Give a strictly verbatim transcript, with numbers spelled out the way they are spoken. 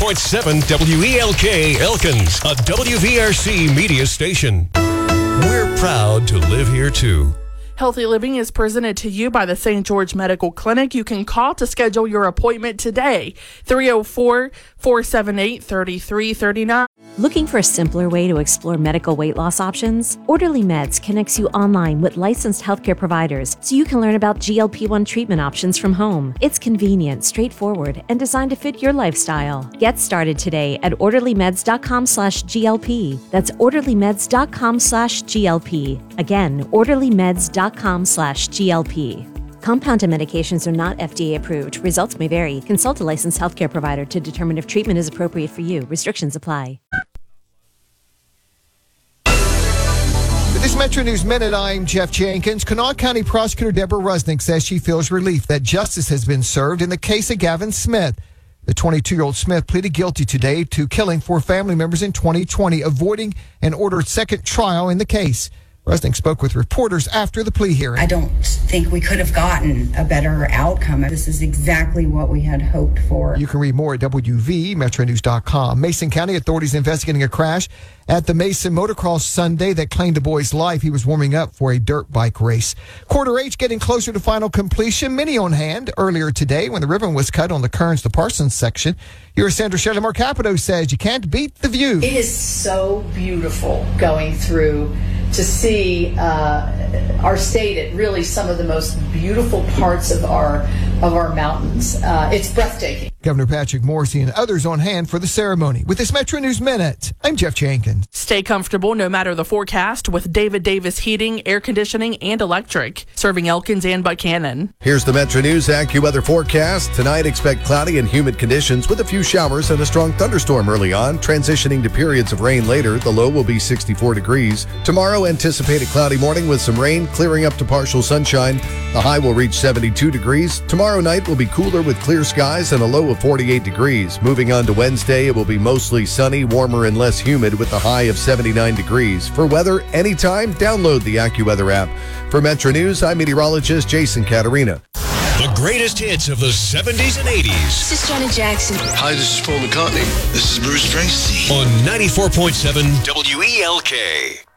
point seven W E L K Elkins, a W V R C media station. We're proud to live here too. Healthy Living is presented to you by the Saint George Medical Clinic. You can call to schedule your appointment today, three oh four, four seven eight, three three three nine. Looking for a simpler way to explore medical weight loss options? Orderly Meds connects you online with licensed healthcare providers so you can learn about G L P one treatment options from home. It's convenient, straightforward, and designed to fit your lifestyle. Get started today at orderlymeds.com slash GLP. That's orderlymeds.com slash GLP. Again, orderlymeds.com slash GLP. Compounded medications are not F D A approved. Results may vary. Consult a licensed healthcare provider to determine if treatment is appropriate for you. Restrictions apply. With this Metro News Minute, I'm Jeff Jenkins. Kanawha County Prosecutor Deborah Rusnick says she feels relief that justice has been served in the case of Gavin Smith. The twenty-two-year-old Smith pleaded guilty today to killing four family members in twenty twenty, avoiding an ordered second trial in the case. Rusnick spoke with reporters after the plea hearing. I don't think we could have gotten a better outcome. This is exactly what we had hoped for. You can read more at W V metro news dot com. Mason County authorities investigating a crash at the Mason Motocross Sunday that claimed a boy's life. He was warming up for a dirt bike race. Quarter H getting closer to final completion. Many on hand earlier today when the ribbon was cut on the Kearns to Parsons section. Here's Sandra Shelley Marcapido says you can't beat the view. It is so beautiful going through to see uh, our state at really some of the most beautiful parts of our of our mountains. Uh, it's breathtaking. Governor Patrick Morrisey and others on hand for the ceremony. With this Metro News Minute, I'm Jeff Jenkins. Stay comfortable no matter the forecast with David Davis Heating, Air Conditioning, and Electric, serving Elkins and Buchanan. Here's the Metro News AccuWeather forecast. Tonight, expect cloudy and humid conditions with a few showers and a strong thunderstorm early on, transitioning to periods of rain later. The low will be sixty-four degrees. Tomorrow, anticipate a cloudy morning with some rain, clearing up to partial sunshine. The high will reach seventy-two degrees. Tomorrow night will be cooler with clear skies and a low of forty-eight degrees. Moving on to Wednesday, it will be mostly sunny, warmer, and less humid with a high of seventy-nine degrees. For weather anytime, download the AccuWeather app. For Metro News, I'm meteorologist Jason Caterina. The greatest hits of the seventies and eighties. This is Janet Jackson. Hi, this is Paul McCartney. This is Bruce Springsteen. On ninety-four point seven W E L K.